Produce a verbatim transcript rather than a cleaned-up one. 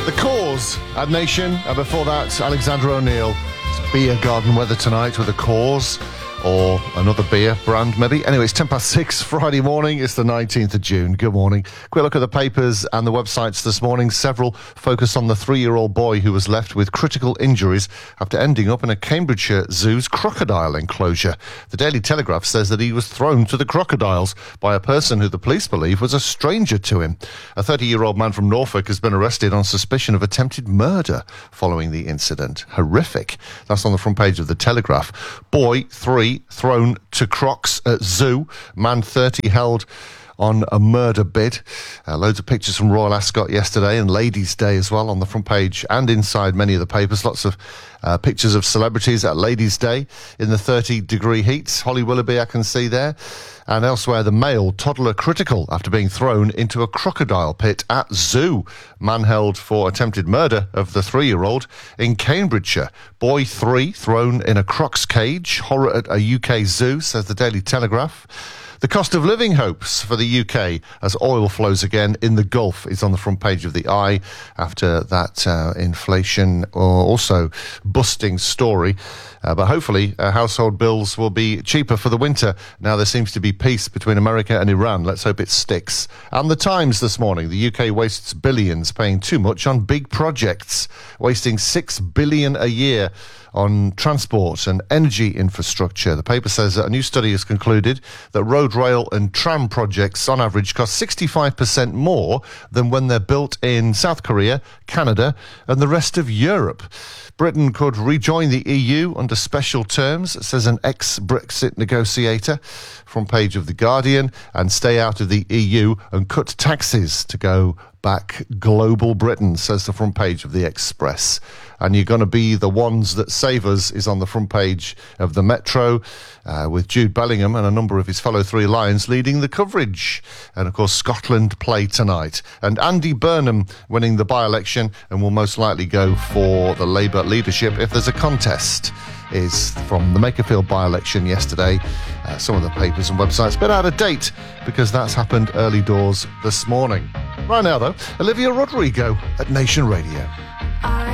The Cause at Nation, and before that, Alexander O'Neill. It's beer garden weather tonight with a Cause, or another beer brand maybe. Anyway, it's ten past six Friday morning. It's the nineteenth of June. Good morning. Quick look at the papers and the websites this morning. Several focus on the three-year-old boy who was left with critical injuries after ending up in a Cambridgeshire zoo's crocodile enclosure. The Daily Telegraph says that he was thrown to the crocodiles by a person who the police believe was a stranger to him. A thirty-year-old man from Norfolk has been arrested on suspicion of attempted murder following the incident. Horrific. That's on the front page of the Telegraph. Boy, three, thrown to crocs at zoo. Man thirty held on a murder bid. Uh, loads of pictures from Royal Ascot yesterday and Ladies' Day as well on the front page and inside many of the papers. Lots of uh, pictures of celebrities at Ladies' Day in the thirty degree heat. Holly Willoughby I can see there. And elsewhere, the Mail, toddler critical after being thrown into a crocodile pit at zoo. Man held for attempted murder of the three-year-old in Cambridgeshire. Boy three thrown in a croc's cage. Horror at a U K zoo, says the Daily Telegraph. The cost of living hopes for the U K as oil flows again in the Gulf is on the front page of the Eye after that uh, inflation uh, also busting story. Uh, but hopefully uh, household bills will be cheaper for the winter. Now there seems to be peace between America and Iran. Let's hope it sticks. And the Times this morning. The U K wastes billions paying too much on big projects, wasting six billion dollars a year on transport and energy infrastructure. The paper says that a new study has concluded that road, rail and tram projects on average cost sixty-five percent more than when they're built in South Korea, Canada and the rest of Europe. Britain could rejoin the E U under special terms, says an ex-Brexit negotiator. Front page of The Guardian, and stay out of the E U and cut taxes to go back global Britain, says the front page of The Express. And you're going to be the ones that save us is on the front page of the Metro, uh, with Jude Bellingham and a number of his fellow Three Lions leading the coverage. And of course, Scotland play tonight. And Andy Burnham winning the by-election and will most likely go for the Labour leadership if there's a contest, is from the Makerfield by-election yesterday. Uh, some of the papers and websites a bit out of date because that's happened early doors this morning. Right now, though, Olivia Rodrigo at Nation Radio. I